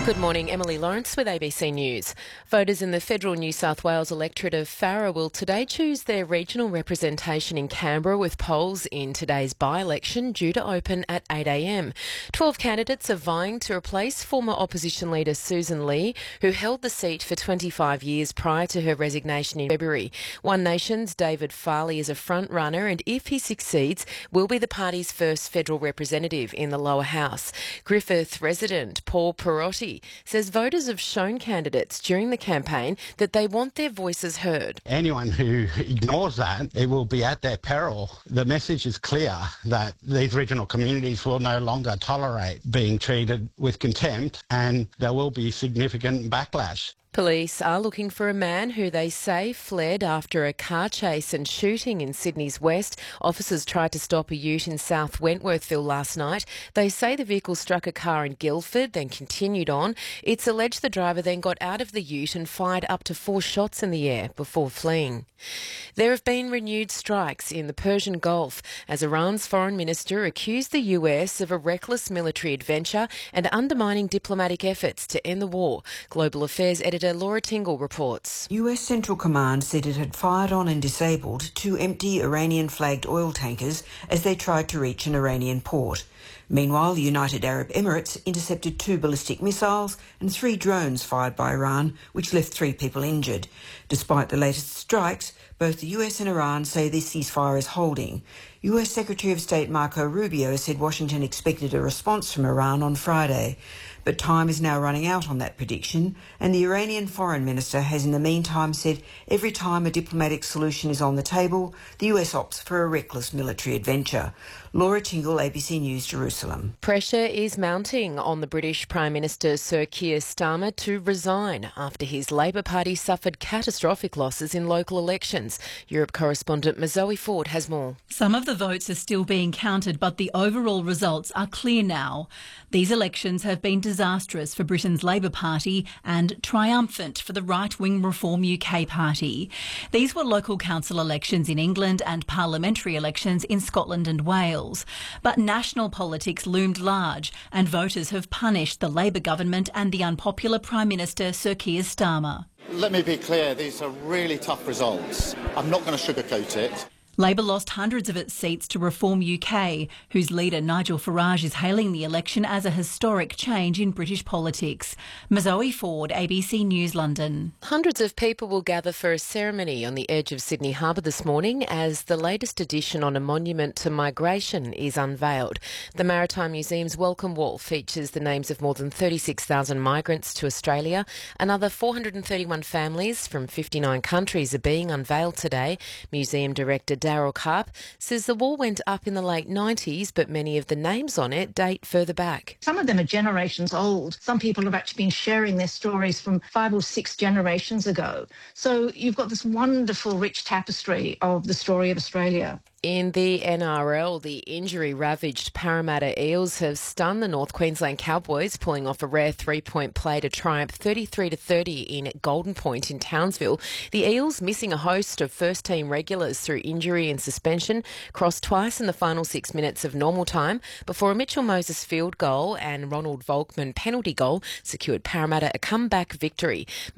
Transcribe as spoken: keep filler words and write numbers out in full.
Good morning, Emily Lawrence with A B C News. Voters in the federal New South Wales electorate of Farrer will today choose their regional representation in Canberra, with polls in today's by-election due to open at eight a m. Twelve candidates are vying to replace former opposition leader Susan Lee, who held the seat for twenty-five years prior to her resignation in February. One Nation's David Farley is a front-runner, and if he succeeds, will be the party's first federal representative in the lower house. Griffith resident Paul Perotti says voters have shown candidates during the campaign that they want their voices heard. Anyone who ignores that, it will be at their peril. The message is clear that these regional communities will no longer tolerate being treated with contempt, and there will be significant backlash. Police are looking for a man who they say fled after a car chase and shooting in Sydney's west. Officers tried to stop a ute in South Wentworthville last night. They say the vehicle struck a car in Guildford, then continued on. It's alleged the driver then got out of the ute and fired up to four shots in the air before fleeing. There have been renewed strikes in the Persian Gulf as Iran's foreign minister accused the U S of a reckless military adventure and undermining diplomatic efforts to end the war. Global Affairs editor Laura Tingle reports. U S Central Command said it had fired on and disabled two empty Iranian-flagged oil tankers as they tried to reach an Iranian port. Meanwhile, the United Arab Emirates intercepted two ballistic missiles and three drones fired by Iran, which left three people injured. Despite the latest strikes, both the U S and Iran say this ceasefire is holding. U S Secretary of State Marco Rubio said Washington expected a response from Iran on Friday. But time is now running out on that prediction, and the Iranian foreign minister has in the meantime said every time a diplomatic solution is on the table, the U S opts for a reckless military adventure. Laura Tingle, A B C News, Jerusalem. Pressure is mounting on the British Prime Minister Sir Keir Starmer to resign after his Labor Party suffered catastrophic losses in local elections. Europe correspondent Mazoe Ford has more. Some of the votes are still being counted, but the overall results are clear now. These elections have been disastrous for Britain's Labor Party and triumphant for the right-wing Reform U K Party. These were local council elections in England and parliamentary elections in Scotland and Wales. But national politics loomed large, and voters have punished the Labor government and the unpopular Prime Minister Sir Keir Starmer. Let me be clear, these are really tough results. I'm not going to sugarcoat it. Labor lost hundreds of its seats to Reform U K, whose leader Nigel Farage is hailing the election as a historic change in British politics. Mazoe Ford, A B C News, London. Hundreds of people will gather for a ceremony on the edge of Sydney Harbour this morning as the latest edition on a monument to migration is unveiled. The Maritime Museum's Welcome Wall features the names of more than thirty-six thousand migrants to Australia. Another four hundred thirty-one families from fifty-nine countries are being unveiled today. Museum Director Daryl Karp says the wall went up in the late nineties, but many of the names on it date further back. Some of them are generations old. Some people have actually been sharing their stories from five or six generations ago. So you've got this wonderful, rich tapestry of the story of Australia. In the N R L, the injury-ravaged Parramatta Eels have stunned the North Queensland Cowboys, pulling off a rare three-point play to triumph thirty-three to thirty in Golden Point in Townsville. The Eels, missing a host of first-team regulars through injury and suspension, crossed twice in the final six minutes of normal time before a Mitchell Moses field goal and Ronald Volkman penalty goal secured Parramatta a comeback victory.